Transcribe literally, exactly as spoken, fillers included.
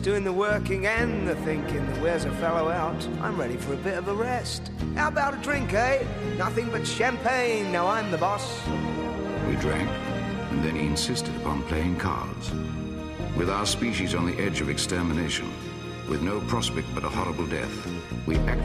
doing the working and the thinking that wears a fellow out, I'm ready for a bit of a rest. How about a drink, eh? Nothing but champagne, now I'm the boss. We drank, and then he insisted upon playing cards. With our species on the edge of extermination, with no prospect but a horrible death, we acted